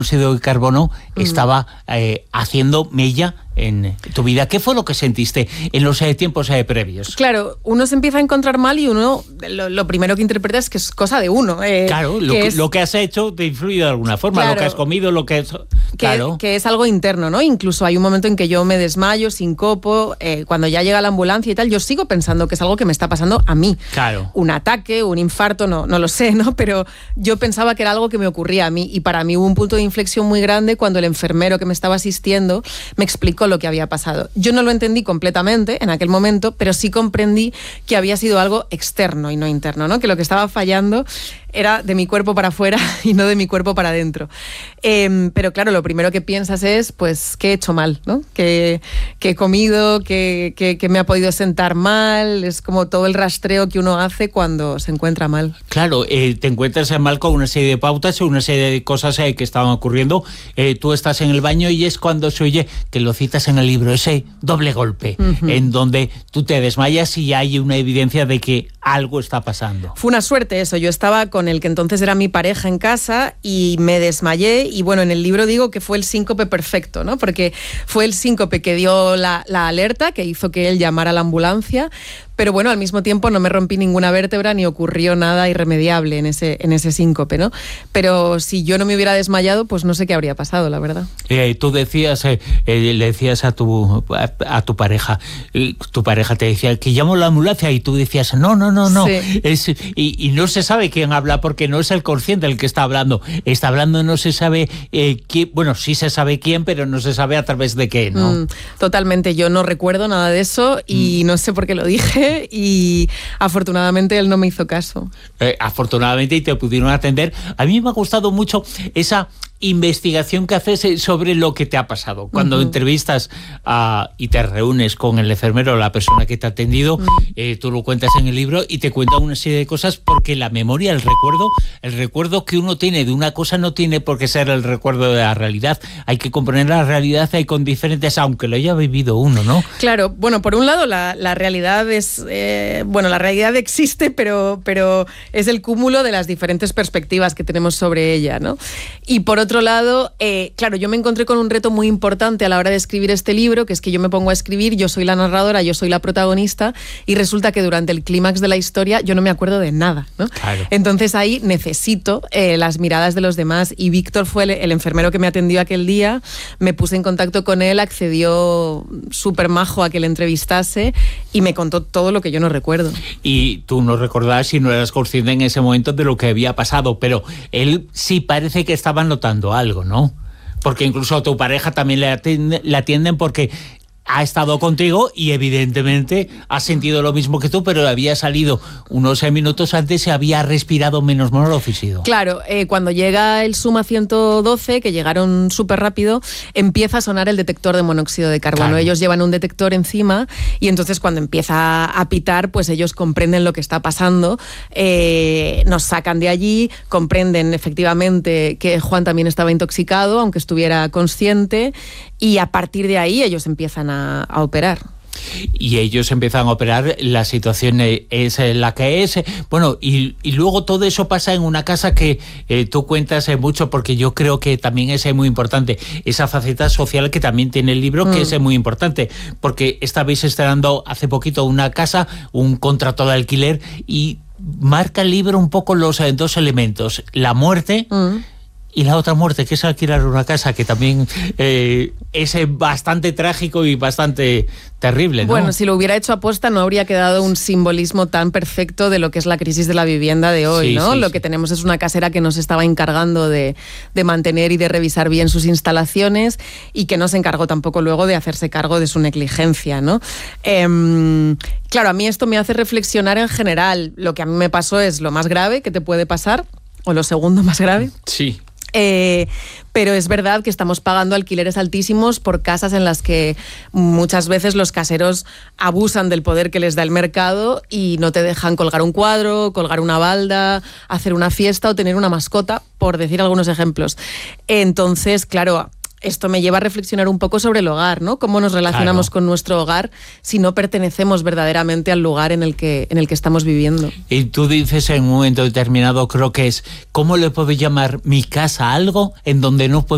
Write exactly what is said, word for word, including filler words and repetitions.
monóxido de carbono mm. estaba eh, haciendo mella en tu vida. ¿Qué fue lo que sentiste en los eh, tiempos eh, previos? Claro, uno se empieza a encontrar mal y uno lo, lo primero que interpreta es que es cosa de uno. Eh, claro, lo que, es, lo que has hecho te influye de alguna forma, claro, lo que has comido, lo que es... Claro. Que, que es algo interno, ¿no? Incluso hay un momento en que yo me desmayo, sincopo, eh, cuando ya llega la ambulancia y tal, yo sigo pensando que es algo que me está pasando a mí. Claro. Un ataque, un infarto, no, no lo sé, ¿no? Pero yo pensaba que era algo que me ocurría a mí y para mí hubo un punto de inflexión muy grande cuando el enfermero que me estaba asistiendo me explicó lo que había pasado. Yo no lo entendí completamente en aquel momento, pero sí comprendí que había sido algo externo y no interno, ¿no? Que lo que estaba fallando era de mi cuerpo para afuera y no de mi cuerpo para adentro. Eh, pero claro, lo primero que piensas es, pues, ¿qué he hecho mal? ¿No? ¿Qué, qué he comido? ¿Qué, qué, qué me ha podido sentar mal? Es como todo el rastreo que uno hace cuando se encuentra mal. Claro, eh, te encuentras mal con una serie de pautas, una serie de cosas eh, que estaban ocurriendo. Eh, tú estás en el baño y es cuando se oye, que lo citas en el libro, ese doble golpe, uh-huh. en donde tú te desmayas y hay una evidencia de que algo está pasando. Fue una suerte eso. Yo estaba con el que entonces era mi pareja en casa y me desmayé y bueno, en el libro digo que fue el síncope perfecto, ¿no? Porque fue el síncope que dio la, la alerta, que hizo que él llamara a la ambulancia, pero bueno, al mismo tiempo no me rompí ninguna vértebra ni ocurrió nada irremediable en ese, en ese síncope, ¿no? Pero si yo no me hubiera desmayado, pues no sé qué habría pasado, la verdad. Eh, tú decías, eh, eh, le decías a tu, a, a tu pareja, eh, tu pareja te decía que llamo a la ambulancia y tú decías, no, no, no, no. Sí. Es, y, y no se sabe quién habla porque no es el consciente el que está hablando. Está hablando, no se sabe eh, quién, bueno, sí se sabe quién, pero no se sabe a través de qué, ¿no? Mm, totalmente, yo no recuerdo nada de eso y mm. no sé por qué lo dije. Y afortunadamente él no me hizo caso. Eh, afortunadamente y te pudieron atender. A mí me ha gustado mucho esa investigación que haces sobre lo que te ha pasado. Cuando uh-huh. entrevistas uh, y te reúnes con el enfermero o la persona que te ha atendido, uh-huh. eh, tú lo cuentas en el libro y te cuenta una serie de cosas porque la memoria, el recuerdo, el recuerdo que uno tiene de una cosa no tiene por qué ser el recuerdo de la realidad. Hay que comprender la realidad hay con diferentes, aunque lo haya vivido uno, ¿no? Claro, bueno, por un lado la, la realidad es, eh, bueno, la realidad existe, pero, pero es el cúmulo de las diferentes perspectivas que tenemos sobre ella, ¿no? Y por otro otro lado, eh, claro, yo me encontré con un reto muy importante a la hora de escribir este libro, que es que yo me pongo a escribir, yo soy la narradora, yo soy la protagonista, y resulta que durante el clímax de la historia yo no me acuerdo de nada, ¿no? Claro. Entonces ahí necesito eh, las miradas de los demás, y Víctor fue el, el enfermero que me atendió aquel día, me puse en contacto con él, accedió súper majo a que le entrevistase y me contó todo lo que yo no recuerdo. Y tú no recordabas y no eras consciente en ese momento de lo que había pasado, pero él sí parece que estaba notando algo, ¿no? Porque incluso a tu pareja también le atienden, le atienden porque ha estado contigo y evidentemente ha sentido lo mismo que tú, pero había salido unos minutos antes y había respirado menos monóxido. Claro, eh, cuando llega el Suma ciento doce, que llegaron súper rápido, empieza a sonar el detector de monóxido de carbono. Claro. Ellos llevan un detector encima y entonces cuando empieza a pitar, pues ellos comprenden lo que está pasando, eh, nos sacan de allí, comprenden efectivamente que Juan también estaba intoxicado, aunque estuviera consciente, y a partir de ahí ellos empiezan a, a operar. Y ellos empiezan a operar, la situación es la que es. Bueno, y, y luego todo eso pasa en una casa que eh, tú cuentas mucho, porque yo creo que también es muy importante, esa faceta social que también tiene el libro, mm. que es muy importante, porque estabais estrenando hace poquito una casa, un contrato de alquiler, y marca el libro un poco los eh, dos elementos, la muerte... Mm. y la otra muerte, que es alquilar una casa, que también eh, es bastante trágico y bastante terrible, ¿no? Bueno, si lo hubiera hecho aposta no habría quedado un simbolismo tan perfecto de lo que es la crisis de la vivienda de hoy, sí, ¿no? Sí, lo sí. que tenemos es una casera que nos estaba encargando de, de mantener y de revisar bien sus instalaciones y que no se encargó tampoco luego de hacerse cargo de su negligencia, ¿no? Eh, claro, a mí esto me hace reflexionar en general. Lo que a mí me pasó es lo más grave que te puede pasar, o lo segundo más grave. Sí. Eh, pero es verdad que estamos pagando alquileres altísimos por casas en las que muchas veces los caseros abusan del poder que les da el mercado y no te dejan colgar un cuadro, colgar una balda, hacer una fiesta o tener una mascota, por decir algunos ejemplos. Entonces, claro, esto me lleva a reflexionar un poco sobre el hogar, ¿no? Cómo nos relacionamos claro. con nuestro hogar si no pertenecemos verdaderamente al lugar en el que en el que estamos viviendo. Y tú dices en un momento determinado, creo que es, ¿cómo le puedo llamar mi casa a algo en donde no puedo